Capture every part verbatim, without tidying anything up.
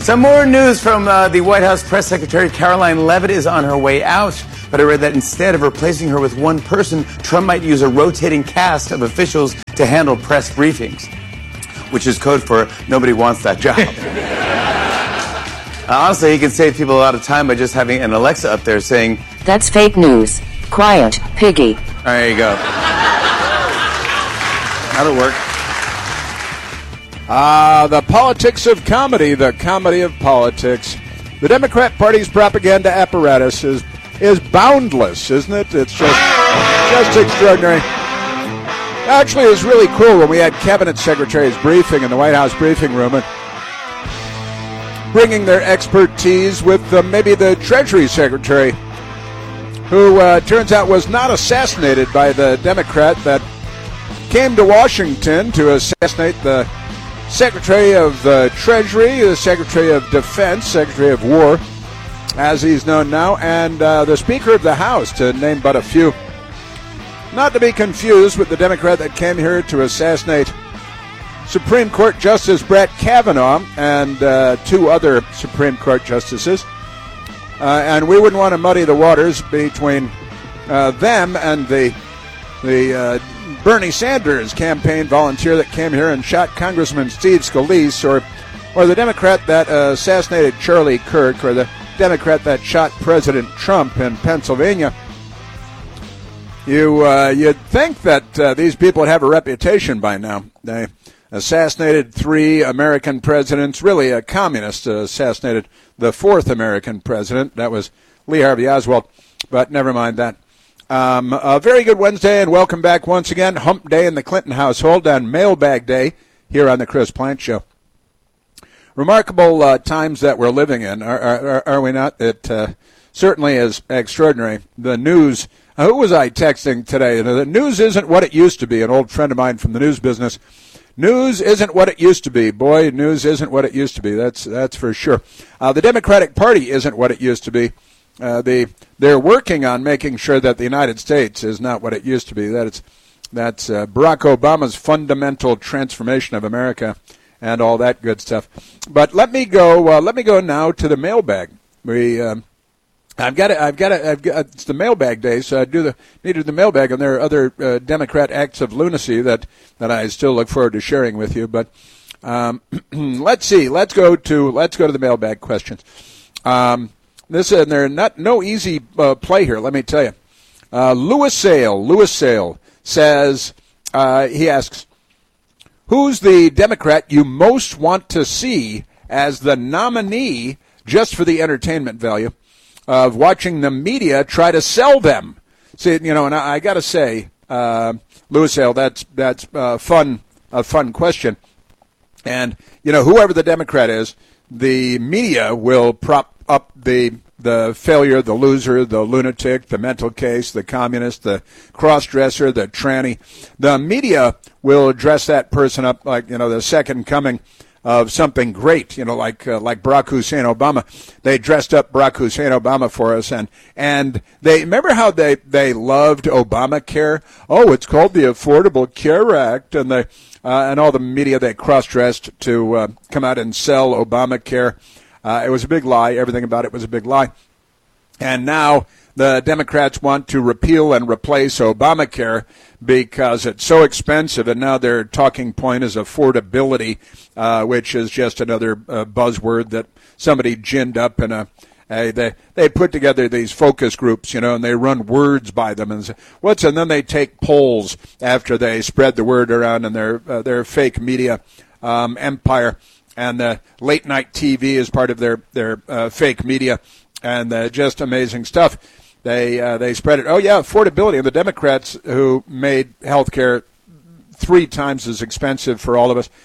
Some more news from uh, the White House press secretary. Caroline Leavitt is on her way out, but I read that instead of replacing her with one person, Trump might use a rotating cast of officials to handle press briefings, which is code for nobody wants that job. uh, honestly, he can save people a lot of time by just having an Alexa up there saying, "That's fake news. Quiet, piggy." There you go. That'll work. Ah, uh, the politics of comedy, the comedy of politics. The Democrat Party's propaganda apparatus is is boundless, isn't it? It's just just extraordinary. Actually, it's really cool when we had cabinet secretaries briefing in the White House briefing room and bringing their expertise with uh, maybe the Treasury Secretary, who uh, turns out was not assassinated by the Democrat that came to Washington to assassinate the Secretary of the Treasury, the Secretary of Defense, Secretary of War, as he's known now, and uh, the Speaker of the House, to name but a few. Not to be confused with the Democrat that came here to assassinate Supreme Court Justice Brett Kavanaugh and uh, two other Supreme Court justices. Uh, and we wouldn't want to muddy the waters between uh, them and the the uh, Bernie Sanders campaign volunteer that came here and shot Congressman Steve Scalise, or or the Democrat that uh, assassinated Charlie Kirk, or the Democrat that shot President Trump in Pennsylvania. You, uh, you'd think that uh, these people would have a reputation by now. They assassinated three American presidents. Really, a communist uh, assassinated the fourth American president. That was Lee Harvey Oswald, but never mind that. Um, a very good Wednesday, and welcome back once again. Hump Day in the Clinton household and Mailbag Day here on the Chris Plante Show. Remarkable uh, times that we're living in, are, are, are we not? It uh, certainly is extraordinary. The news, uh, who was I texting today? The news isn't what it used to be. An old friend of mine from the news business. News isn't what it used to be. Boy, news isn't what it used to be. That's, that's for sure. Uh, the Democratic Party isn't what it used to be. Uh, they they're working on making sure that the United States is not what it used to be. That it's that's uh, Barack Obama's fundamental transformation of America and all that good stuff. But let me go. Uh, let me go now to the mailbag. We um, I've got it. I've got it. I've got it's the mailbag day, so I do the need to do the mailbag, and there are other uh, Democrat acts of lunacy that that I still look forward to sharing with you. But um, let's see. Let's go to let's go to the mailbag questions. Um, This and they're not no easy uh, play here. Let me tell you. Uh, Louis Sale, Louis Sale says uh, he asks, "Who's the Democrat you most want to see as the nominee, just for the entertainment value of watching the media try to sell them?" See, you know, and I, I got to say, uh, Louis Sale, that's that's uh, fun, a fun question, and you know, whoever the Democrat is, the media will prop up the the failure, the loser, the lunatic, the mental case, the communist, the cross-dresser, the tranny. The media will dress that person up like, you know, the second coming of something great, you know, like uh, like Barack Hussein Obama. They dressed up Barack Hussein Obama for us, and and they remember how they they loved Obamacare. Oh, it's called the Affordable Care Act, and they uh, and all the media they cross-dressed to uh, come out and sell Obamacare. Uh, it was a big lie. Everything about it was a big lie. And now the Democrats want to repeal and replace Obamacare because it's so expensive. And now their talking point is affordability, uh, which is just another uh, buzzword that somebody ginned up in a, a they they put together these focus groups, you know, and they run words by them. And say, what's and then they take polls after they spread the word around in their uh, their fake media um, empire. And uh, late night T V is part of their their uh, fake media, and uh, just amazing stuff. They uh, they spread it. Oh yeah, affordability. And the Democrats who made health care three times as expensive for all of us,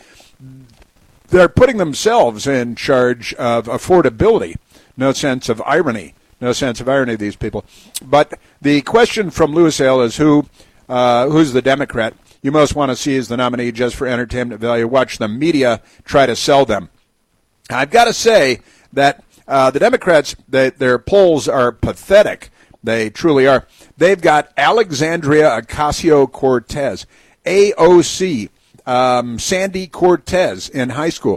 they're putting themselves in charge of affordability. No sense of irony. No sense of irony. These people. But the question from Louis Sale is who uh, who's the Democrat you most want to see as the nominee just for entertainment value? Watch the media try to sell them. I've got to say that uh, the Democrats, they, their polls are pathetic. They truly are. They've got Alexandria Ocasio-Cortez, A O C, um, Sandy Cortez in high school.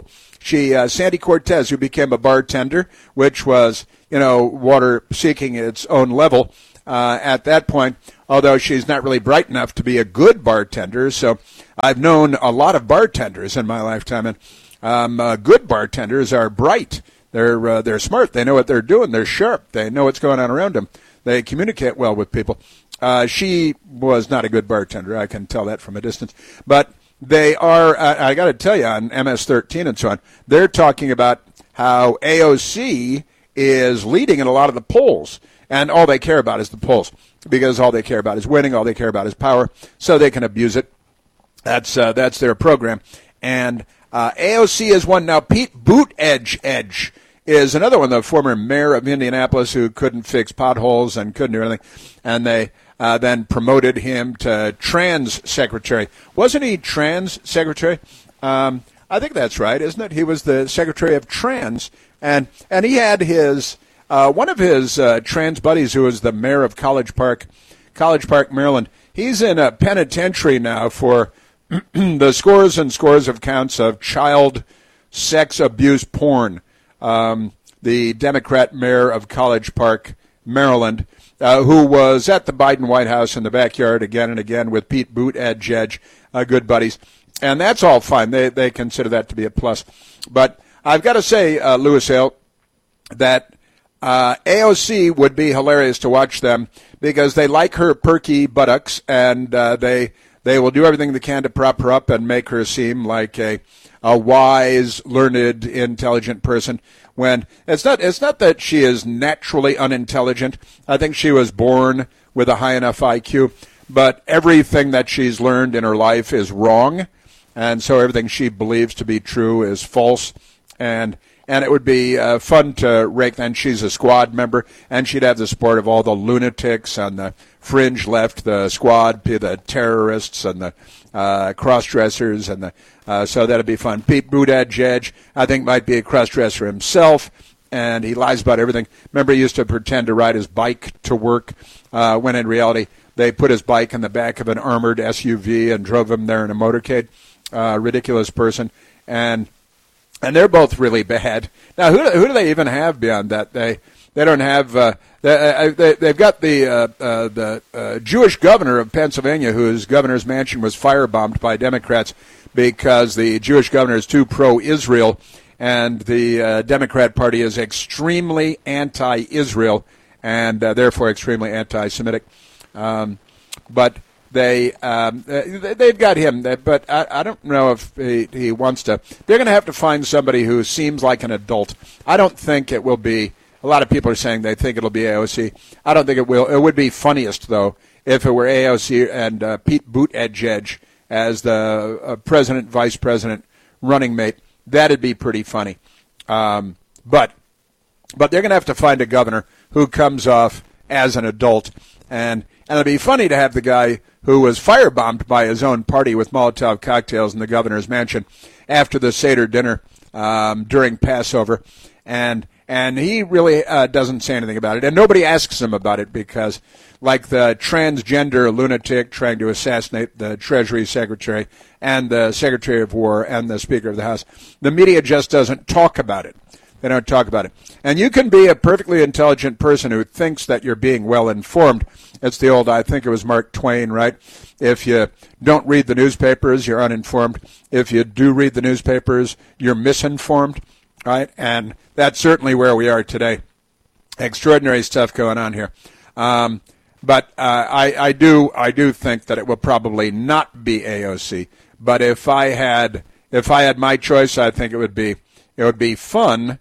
She, uh, Sandy Cortez, who became a bartender, which was, you know, water seeking its own level uh, at that point, although she's not really bright enough to be a good bartender. So I've known a lot of bartenders in my lifetime, and um, uh, good bartenders are bright. They're uh, they're smart. They know what they're doing. They're sharp. They know what's going on around them. They communicate well with people. Uh, she was not a good bartender. I can tell that from a distance. But they are, uh, I got to tell you, on M S thirteen and so on, they're talking about how A O C is leading in a lot of the polls. And all they care about is the polls, because all they care about is winning. All they care about is power, so they can abuse it. That's uh, that's their program. And uh, A O C is one. Now, Pete Buttigieg Edge is another one, the former mayor of Indianapolis who couldn't fix potholes and couldn't do anything. And they uh, then promoted him to trans secretary. Wasn't he trans secretary? Um, I think that's right, isn't it? He was the secretary of trans. And, and he had his... Uh, one of his uh, trans buddies, who was the mayor of College Park, College Park, Maryland, he's in a penitentiary now for the scores and scores of counts of child sex abuse porn. Um, the Democrat mayor of College Park, Maryland, uh, who was at the Biden White House in the backyard again and again with Pete Buttigieg, uh, good buddies. And that's all fine. They, they consider that to be a plus. But I've got to say, uh, Louis Hale, that Uh, A O C would be hilarious to watch them, because they like her perky buttocks, and uh, they they will do everything they can to prop her up and make her seem like a a wise, learned, intelligent person. When it's not it's not that she is naturally unintelligent. I think she was born with a high enough I Q, but everything that she's learned in her life is wrong, and so everything she believes to be true is false. And And it would be uh, fun to rake. And she's a squad member, and she'd have the support of all the lunatics on the fringe left, the squad, the terrorists, and the uh, cross-dressers. And the, uh, so that'd be fun. Pete Buttigieg, I think, might be a cross-dresser himself, and he lies about everything. Remember, he used to pretend to ride his bike to work, uh, when in reality they put his bike in the back of an armored S U V and drove him there in a motorcade. Uh, ridiculous person. And... And they're both really bad. Now, who, who do they even have beyond that? They they don't have. Uh, they, they they've got the uh, uh, the uh, Jewish governor of Pennsylvania, whose governor's mansion was firebombed by Democrats because the Jewish governor is too pro-Israel, and the uh, Democrat Party is extremely anti-Israel and uh, therefore extremely anti-Semitic. Um, but. They um, they've got him, but I, I don't know if he, he wants to. They're going to have to find somebody who seems like an adult. I don't think it will be. A lot of people are saying they think it'll be A O C. I don't think it will. It would be funniest though if it were A O C and uh, Pete Buttigieg as the uh, president, vice president, running mate. That'd be pretty funny. Um, but but they're going to have to find a governor who comes off as an adult, and and it'd be funny to have the guy who was firebombed by his own party with Molotov cocktails in the governor's mansion after the Seder dinner um, during Passover. And and he really uh, doesn't say anything about it. And nobody asks him about it because, like the transgender lunatic trying to assassinate the Treasury Secretary and the Secretary of War and the Speaker of the House, the media just doesn't talk about it. They don't talk about it. And you can be a perfectly intelligent person who thinks that you're being well informed. It's the old, I think it was Mark Twain, right? If you don't read the newspapers, you're uninformed. If you do read the newspapers, you're misinformed, right? And that's certainly where we are today. Extraordinary stuff going on here. Um, but uh, I, I do I do think that it will probably not be A O C. But if I had if I had my choice, I think it would be it would be fun.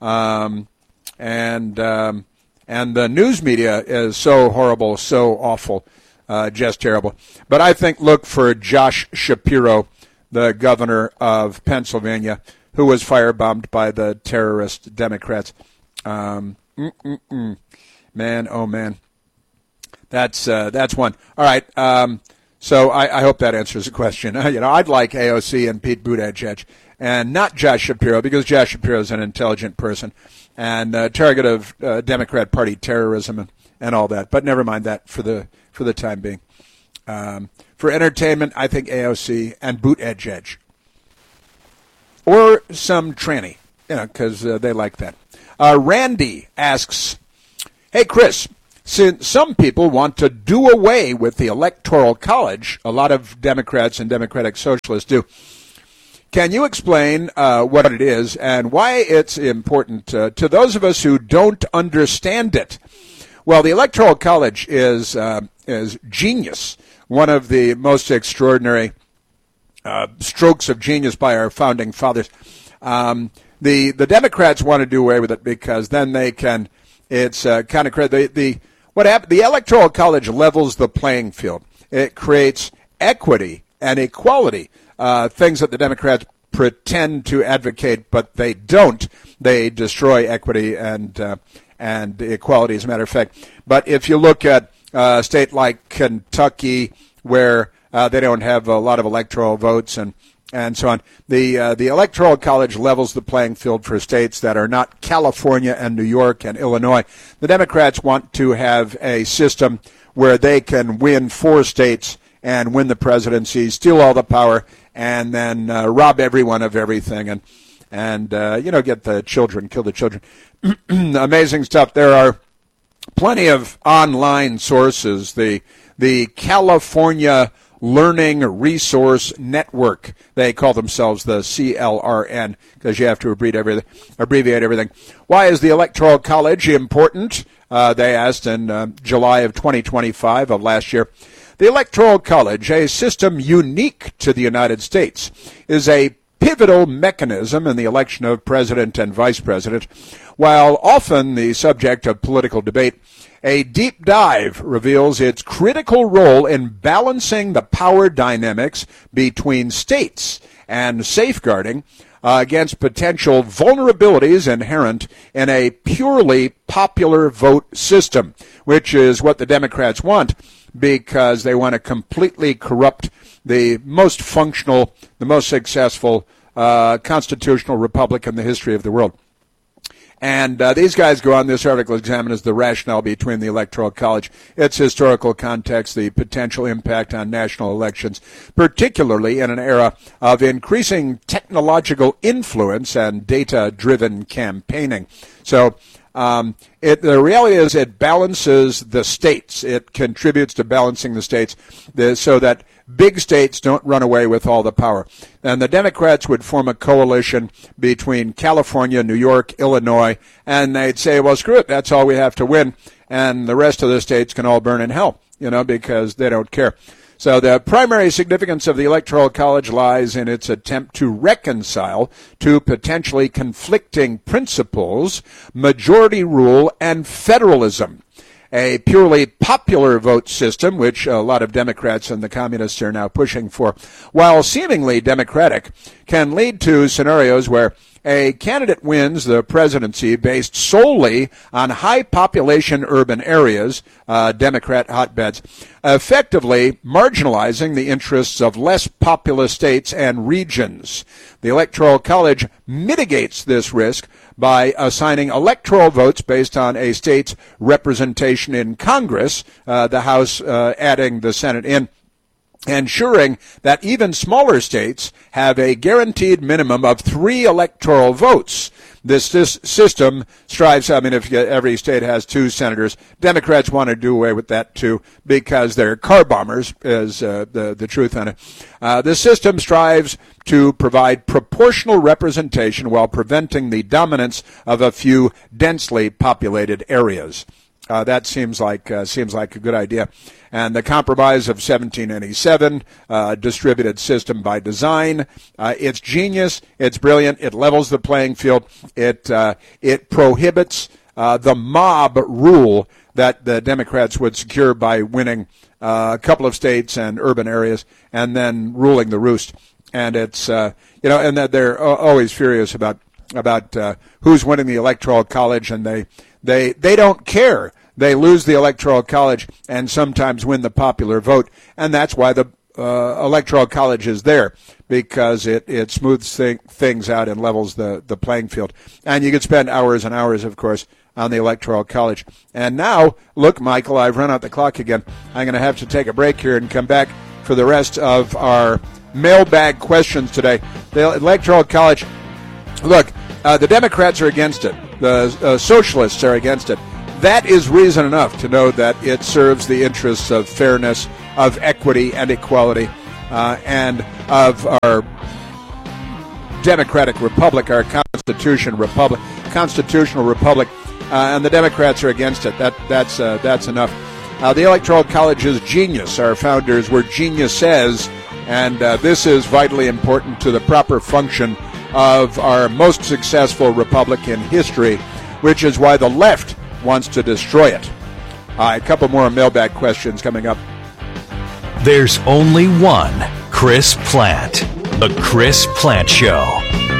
Um, and um, and the news media is so horrible, so awful, uh, just terrible. But I think look for Josh Shapiro, the governor of Pennsylvania, who was firebombed by the terrorist Democrats. Um, mm-mm-mm. Man, oh man, that's uh, that's one. All right. Um, so I, I hope that answers the question. You know, I'd like A O C and Pete Buttigieg, and not Josh Shapiro, because Josh Shapiro is an intelligent person and a target of uh, Democrat Party terrorism and, and all that. But never mind that for the for the time being. Um, for entertainment, I think A O C and Buttigieg. or some tranny, you know, because uh, they like that. Uh, Randy asks, hey, Chris, since some people want to do away with the Electoral College, a lot of Democrats and Democratic Socialists do, can you explain uh, what it is and why it's important uh, to those of us who don't understand it? Well, the Electoral College is uh, is genius, one of the most extraordinary uh, strokes of genius by our founding fathers. Um, the the Democrats want to do away with it because then they can. It's uh, kind of crazy. The, the what happened? The Electoral College levels the playing field. It creates equity and equality. Uh, things that the Democrats pretend to advocate, but they don't. They destroy equity and uh, and equality, as a matter of fact. But if you look at uh, a state like Kentucky, where uh, they don't have a lot of electoral votes and and so on, the uh, the Electoral College levels the playing field for states that are not California and New York and Illinois. The Democrats want to have a system where they can win four states and win the presidency, steal all the power, and then uh, rob everyone of everything, and and uh, you know, get the children, kill the children. Amazing stuff. There are plenty of online sources. The the California Learning Resource Network, they call themselves the C L R N because you have to abbreviate everything. Abbreviate everything. Why is the Electoral College important? Uh, they asked in uh, July of twenty twenty-five of last year. The Electoral College, a system unique to the United States, is a pivotal mechanism in the election of president and vice president. While often the subject of political debate, a deep dive reveals its critical role in balancing the power dynamics between states and safeguarding uh, against potential vulnerabilities inherent in a purely popular vote system, which is what the Democrats want, because they want to completely corrupt the most functional, the most successful uh, constitutional republic in the history of the world. And uh, these guys go on, this article examines the rationale between the Electoral College, its historical context, the potential impact on national elections, particularly in an era of increasing technological influence and data-driven campaigning. So Um, it, the reality is it balances the states. It contributes to balancing the states the, so that big states don't run away with all the power. And the Democrats would form a coalition between California, New York, Illinois, and they'd say, well, screw it, that's all we have to win, and the rest of the states can all burn in hell, you know, because they don't care. So the primary significance of the Electoral College lies in its attempt to reconcile two potentially conflicting principles, majority rule and federalism. A purely popular vote system, which a lot of Democrats and the communists are now pushing for, while seemingly democratic, can lead to scenarios where a candidate wins the presidency based solely on high-population urban areas, uh, Democrat hotbeds, effectively marginalizing the interests of less populous states and regions. The Electoral College mitigates this risk by assigning electoral votes based on a state's representation in Congress, uh, the House uh, adding the Senate in, ensuring that even smaller states have a guaranteed minimum of three electoral votes. This, this system strives, I mean, if every state has two senators, Democrats want to do away with that too because they're car bombers, is uh, the, the truth on it. Uh, the system strives to provide proportional representation while preventing the dominance of a few densely populated areas. Uh, that seems like uh, seems like a good idea. And the compromise of seventeen eighty-seven, uh, distributed system by design, uh, it's genius, it's brilliant, it levels the playing field, it uh, it prohibits uh, the mob rule that the Democrats would secure by winning uh, a couple of states and urban areas and then ruling the roost. And it's uh, you know, and that they're always furious about about uh, who's winning the Electoral College, and they they they don't care. They lose the Electoral College and sometimes win the popular vote, and that's why the uh, Electoral College is there, because it, it smooths th- things out and levels the, the playing field. And you could spend hours and hours, of course, on the Electoral College. And now, look, Michael, I've run out the clock again. I'm going to have to take a break here and come back for the rest of our mailbag questions today. The Electoral College, look, uh, the Democrats are against it. The uh, socialists are against it. That is reason enough to know that it serves the interests of fairness, of equity and equality, uh, and of our democratic republic, our constitution republic, constitutional republic, uh, and the Democrats are against it. That that's uh, that's enough. Uh, the Electoral College is genius. Our founders were geniuses, and uh, this is vitally important to the proper function of our most successful republic in history, which is why the left wants to destroy it. Uh, a couple more mailbag questions coming up. There's only one Chris Plante. The Chris Plante Show.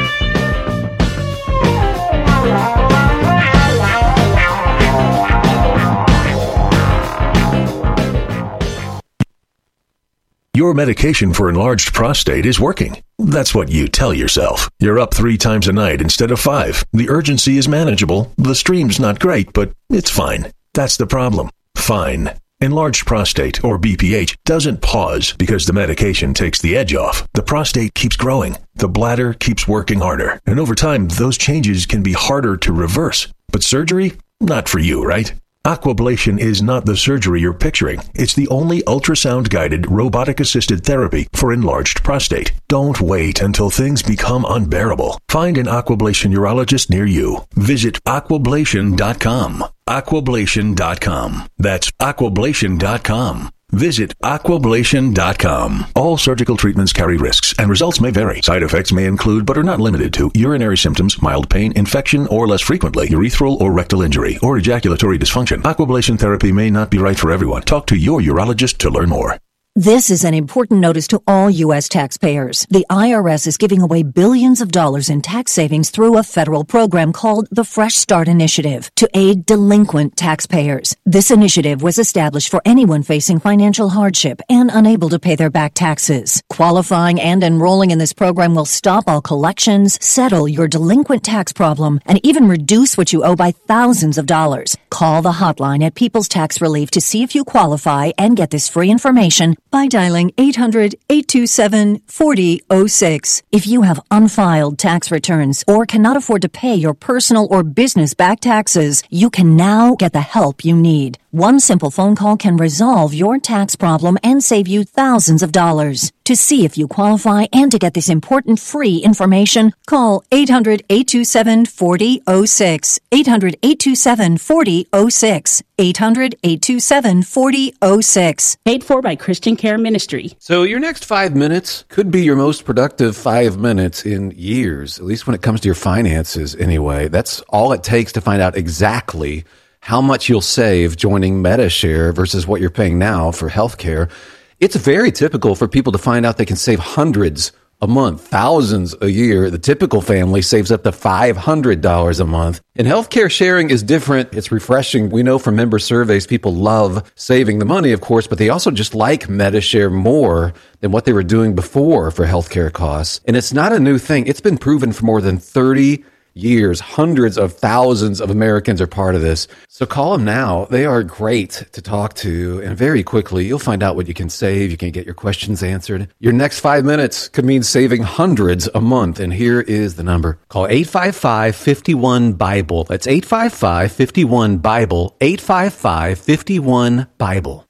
Your medication for enlarged prostate is working. That's what you tell yourself. You're up three times a night instead of five. The urgency is manageable. The stream's not great, but it's fine. That's the problem. Fine. Enlarged prostate, or B P H, doesn't pause because the medication takes the edge off. The prostate keeps growing. The bladder keeps working harder. And over time, those changes can be harder to reverse. But surgery? Not for you, right? Aquablation is not the surgery you're picturing. It's the only ultrasound-guided, robotic-assisted therapy for enlarged prostate. Don't wait until things become unbearable. Find an Aquablation urologist near you. Visit aquablation dot com. aquablation dot com. That's aquablation dot com. Visit aquablation dot com. All surgical treatments carry risks, and results may vary. Side effects may include, but are not limited to, urinary symptoms, mild pain, infection, or less frequently, urethral or rectal injury, or ejaculatory dysfunction. Aquablation therapy may not be right for everyone. Talk to your urologist to learn more. This is an important notice to all U S taxpayers. The I R S is giving away billions of dollars in tax savings through a federal program called the Fresh Start Initiative to aid delinquent taxpayers. This initiative was established for anyone facing financial hardship and unable to pay their back taxes. Qualifying and enrolling in this program will stop all collections, settle your delinquent tax problem, and even reduce what you owe by thousands of dollars. Call the hotline at People's Tax Relief to see if you qualify and get this free information by dialing eight hundred, eight two seven, four zero zero six. If you have unfiled tax returns or cannot afford to pay your personal or business back taxes, you can now get the help you need. One simple phone call can resolve your tax problem and save you thousands of dollars. To see if you qualify and to get this important free information, call eight hundred, eight two seven, four zero zero six. eight hundred, eight two seven, four zero zero six. eight hundred, eight two seven, four zero zero six. Paid for by Christian Care Ministry. So your next five minutes could be your most productive five minutes in years, at least when it comes to your finances anyway. That's all it takes to find out exactly how much you'll save joining MediShare versus what you're paying now for healthcare. It's very typical for people to find out they can save hundreds a month, thousands a year. The typical family saves up to five hundred dollars a month. And healthcare sharing is different. It's refreshing. We know from member surveys, people love saving the money, of course, but they also just like MediShare more than what they were doing before for healthcare costs. And it's not a new thing. It's been proven for more than thirty years. Hundreds of thousands of Americans are part of this. So call them now. They are great to talk to. And very quickly, you'll find out what you can save. You can get your questions answered. Your next five minutes could mean saving hundreds a month. And here is the number. Call eight five five, five one, BIBLE. That's eight five five, five one, BIBLE. eight five five, five one, BIBLE.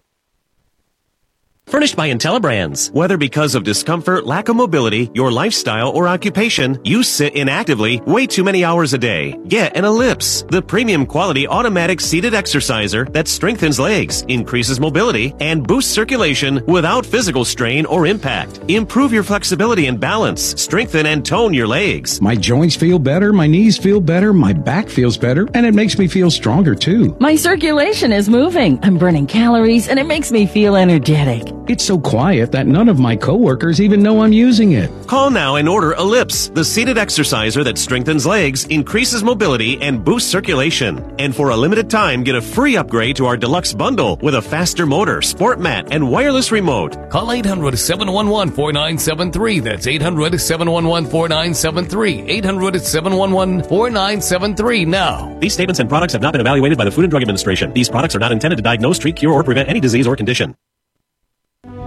Furnished by IntelliBrands. Whether because of discomfort, lack of mobility, your lifestyle, or occupation, you sit inactively way too many hours a day. Get an Ellipse, the premium quality automatic seated exerciser that strengthens legs, increases mobility, and boosts circulation without physical strain or impact. Improve your flexibility and balance, strengthen and tone your legs. My joints feel better, my knees feel better, my back feels better, and it makes me feel stronger too. My circulation is moving. I'm burning calories, and it makes me feel energetic. It's so quiet that none of my coworkers even know I'm using it. Call now and order Ellipse, the seated exerciser that strengthens legs, increases mobility, and boosts circulation. And for a limited time, get a free upgrade to our deluxe bundle with a faster motor, sport mat, and wireless remote. Call eight hundred, seven one one, four nine seven three. That's eight hundred, seven one one, four nine seven three. eight hundred, seven one one, four nine seven three now. These statements and products have not been evaluated by the Food and Drug Administration. These products are not intended to diagnose, treat, cure, or prevent any disease or condition.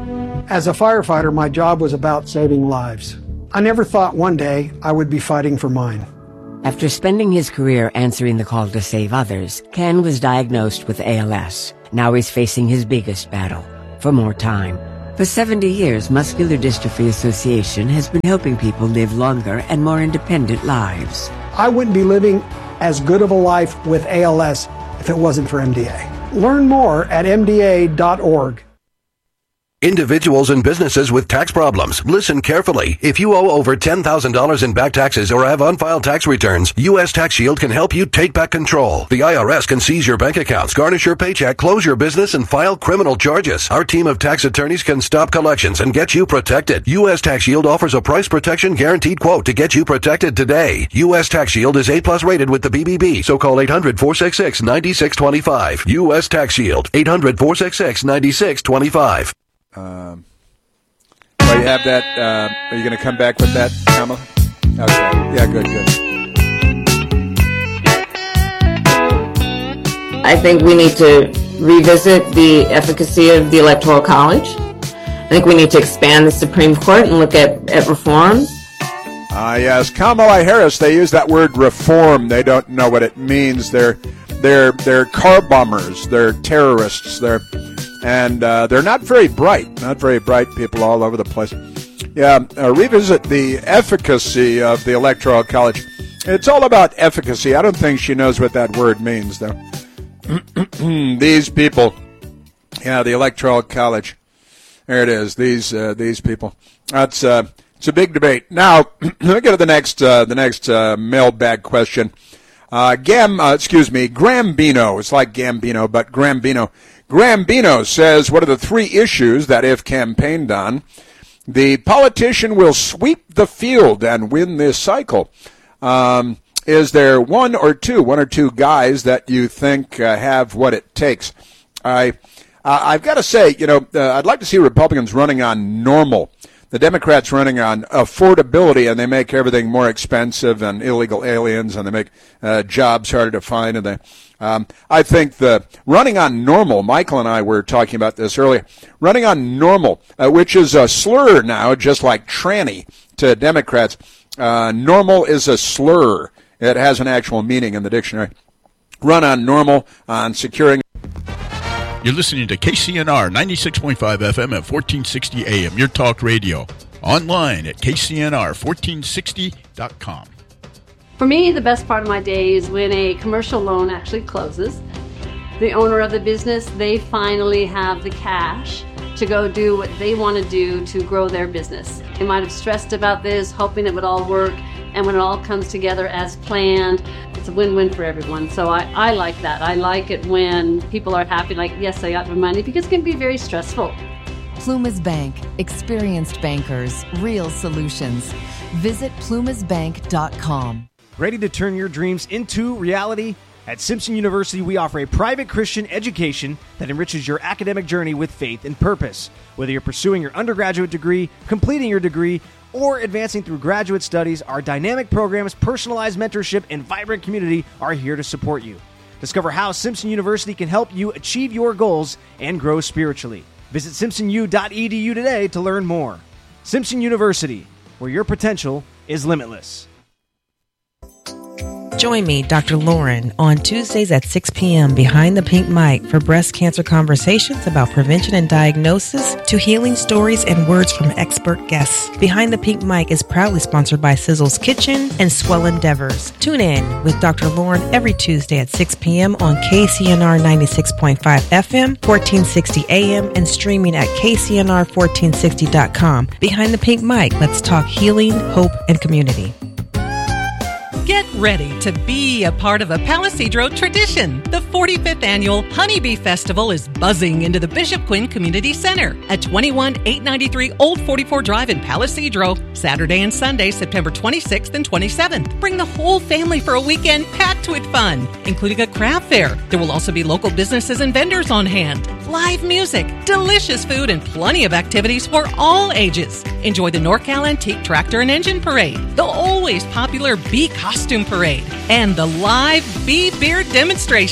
As a firefighter, my job was about saving lives. I never thought one day I would be fighting for mine. After spending his career answering the call to save others, Ken was diagnosed with A L S. Now he's facing his biggest battle, for more time. For seventy years, Muscular Dystrophy Association has been helping people live longer and more independent lives. I wouldn't be living as good of a life with A L S if it wasn't for M D A. Learn more at M D A dot org. Individuals and businesses with tax problems, listen carefully. If you owe over ten thousand dollars in back taxes or have unfiled tax returns, U S Tax Shield can help you take back control. The I R S can seize your bank accounts, garnish your paycheck, close your business, and file criminal charges. Our team of tax attorneys can stop collections and get you protected. U S Tax Shield offers a price protection guaranteed quote to get you protected today. U S Tax Shield is A plus rated with the B B B, so call eight hundred, four six six, nine six two five. U S Tax Shield, eight hundred, four six six, nine six two five. Um, well, you have that. Uh, are you going to come back with that, Kamala? Okay. Yeah, good, good. I think we need to revisit the efficacy of the Electoral College. I think we need to expand the Supreme Court and look at, at reforms. Ah, uh, yes, Kamala Harris. They use that word reform. They don't know what it means. They're they're they're car bombers. They're terrorists. They're And uh, they're not very bright, not very bright people all over the place. Yeah, uh, revisit the efficacy of the Electoral College. It's all about efficacy. I don't think she knows what that word means, though. These people, yeah, the Electoral College. There it is. These uh, these people. That's uh, it's a big debate. Now, let me get to the next uh, the next uh, mailbag question. Uh, Gam, uh, excuse me, Grambino. It's like Gambino, but Grambino. Grambino says, what are the three issues that, if campaigned on, the politician will sweep the field and win this cycle? Um, is there one or two, one or two guys that you think uh, have what it takes? I, uh, I've got to say, you know, uh, I'd like to see Republicans running on normal. The Democrats running on affordability, and they make everything more expensive, and illegal aliens, and they make uh, jobs harder to find, and they Um, I think the running on normal, Michael and I were talking about this earlier, running on normal, uh, which is a slur now, just like tranny to Democrats. Uh, normal is a slur. It has an actual meaning in the dictionary. Run on normal, on securing. You're listening to K C N R ninety-six point five F M at fourteen sixty A M, your talk radio. Online at K C N R fourteen sixty dot com. For me, the best part of my day is when a commercial loan actually closes. The owner of the business, they finally have the cash to go do what they want to do to grow their business. They might have stressed about this, hoping it would all work, and when it all comes together as planned, it's a win-win for everyone. So I, I like that. I like it when people are happy, like, yes, I got my money, because it can be very stressful. Plumas Bank. Experienced bankers. Real solutions. Visit plumas bank dot com. Ready to turn your dreams into reality? At Simpson University, we offer a private Christian education that enriches your academic journey with faith and purpose. Whether you're pursuing your undergraduate degree, completing your degree, or advancing through graduate studies, our dynamic programs, personalized mentorship, and vibrant community are here to support you. Discover how Simpson University can help you achieve your goals and grow spiritually. Visit simpson u dot e d u today to learn more. Simpson University, where your potential is limitless. Join me, Doctor Lauren, on Tuesdays at six p.m. behind the pink mic for breast cancer conversations about prevention and diagnosis to healing stories and words from expert guests. Behind the Pink Mic is proudly sponsored by Sizzle's Kitchen and Swell Endeavors. Tune in with Doctor Lauren every Tuesday at six p.m. on K C N R ninety-six point five F M, fourteen sixty A M, and streaming at K C N R fourteen sixty dot com. Behind the Pink Mic, let's talk healing, hope, and community. Get ready to be a part of a Palisadro tradition. The forty-fifth Annual Honeybee Festival is buzzing into the Bishop Quinn Community Center at twenty-one eight ninety-three Old forty-four Drive in Palisadro, Saturday and Sunday, September twenty-sixth and twenty-seventh. Bring the whole family for a weekend packed with fun, including a craft fair. There will also be local businesses and vendors on hand, live music, delicious food, and plenty of activities for all ages. Enjoy the NorCal Antique Tractor and Engine Parade, the always popular Bee Costume Parade, and the live Bee Beer Demonstration.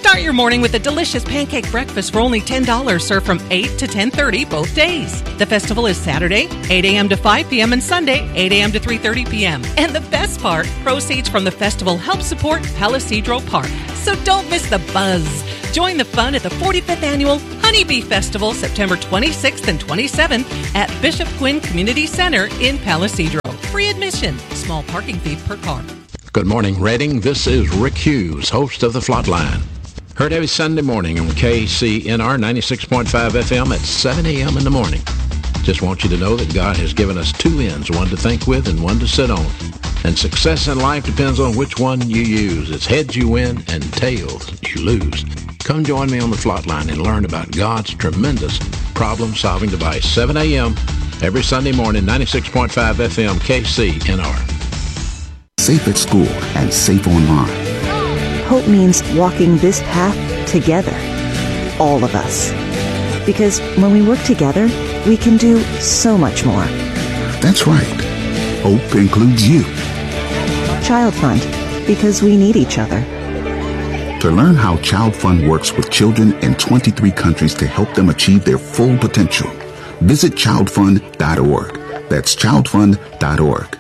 Start your morning with a delicious pancake breakfast for only ten dollars, served from eight to ten thirty both days. The festival is Saturday, eight a.m. to five p.m. and Sunday, eight a.m. to three thirty p.m. And the best part, proceeds from the festival help support Palisadro Park. So don't miss the buzz. Join the fun at the forty-fifth Annual Honeybee Festival, September twenty-sixth and twenty-seventh at Bishop Quinn Community Center in Palisadro. Free admission. Small parking fee per car. Good morning, Reading. This is Rick Hughes, host of The Flatline. Heard every Sunday morning on K C N R ninety-six point five F M at seven a.m. in the morning. Just want you to know that God has given us two ends, one to think with and one to sit on. And success in life depends on which one you use. It's heads you win and tails you lose. Come join me on The Flatline and learn about God's tremendous problem-solving device. seven a.m. every Sunday morning, ninety-six point five F M, K C N R. Safe at school and safe online. Hope means walking this path together. All of us. Because when we work together, we can do so much more. That's right. Hope includes you. Child Fund. Because we need each other. To learn how Child Fund works with children in twenty-three countries to help them achieve their full potential, visit child fund dot org. That's child fund dot org.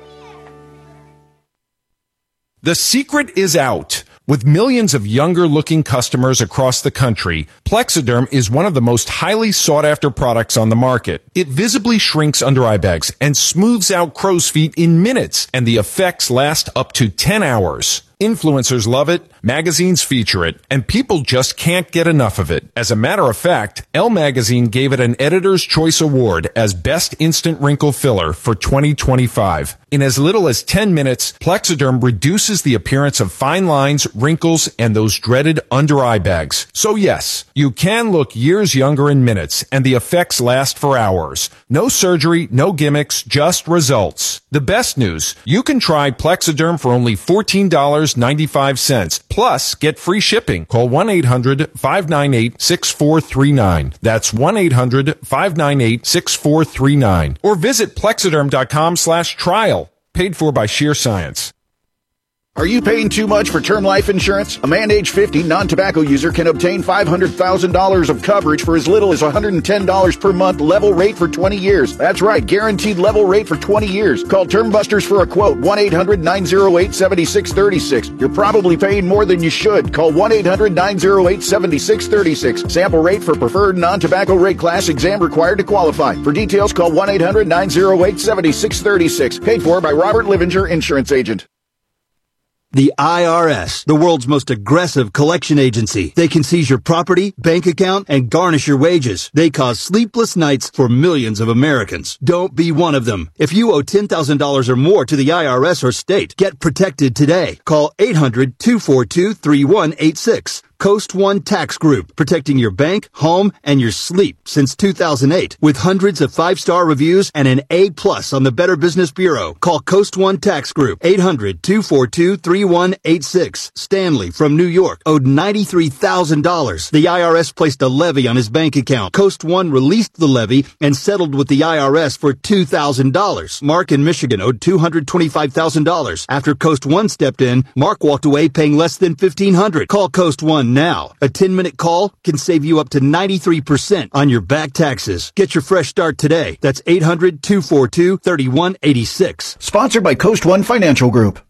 The secret is out. With millions of younger-looking customers across the country, Plexiderm is one of the most highly sought-after products on the market. It visibly shrinks under-eye bags and smooths out crow's feet in minutes, and the effects last up to ten hours. Influencers love it, magazines feature it, and people just can't get enough of it. As a matter of fact, Elle Magazine gave it an Editor's Choice Award as Best Instant Wrinkle Filler for twenty twenty-five. In as little as ten minutes, Plexiderm reduces the appearance of fine lines, wrinkles, and those dreaded under-eye bags. So yes, you can look years younger in minutes, and the effects last for hours. No surgery, no gimmicks, just results. The best news, you can try Plexiderm for only fourteen dollars and ninety-five cents. Plus, get free shipping. Call one eight hundred five nine eight six four three nine. That's one eight hundred five nine eight six four three nine. Or visit plexiderm.com slash trial. Paid for by Sheer Science. Are you paying too much for term life insurance? A man age fifty, non-tobacco user can obtain five hundred thousand dollars of coverage for as little as one hundred ten dollars per month, level rate for twenty years. That's right, guaranteed level rate for twenty years. Call Term Busters for a quote, one eight hundred nine oh eight seven six three six. You're probably paying more than you should. Call one eight hundred nine oh eight seven six three six. Sample rate for preferred non-tobacco rate class, exam required to qualify. For details, call one eight hundred nine oh eight seven six three six. Paid for by Robert Livinger, Insurance Agent. The I R S, the world's most aggressive collection agency. They can seize your property, bank account, and garnish your wages. They cause sleepless nights for millions of Americans. Don't be one of them. If you owe ten thousand dollars or more to the I R S or state, get protected today. Call eight hundred two four two three one eight six. Coast One Tax Group, protecting your bank, home, and your sleep since two thousand eight. With hundreds of five-star reviews and an A plus on the Better Business Bureau. Call Coast One Tax Group, eight hundred two four two three one eight six. Stanley from New York owed ninety-three thousand dollars. The I R S placed a levy on his bank account. Coast One released the levy and settled with the I R S for two thousand dollars. Mark in Michigan owed two hundred twenty-five thousand dollars. After Coast One stepped in, Mark walked away paying less than fifteen hundred dollars. Call Coast One now. A ten-minute call can save you up to ninety-three percent on your back taxes. Get your fresh start today. That's eight hundred two four two three one eight six. Sponsored by Coast One Financial Group.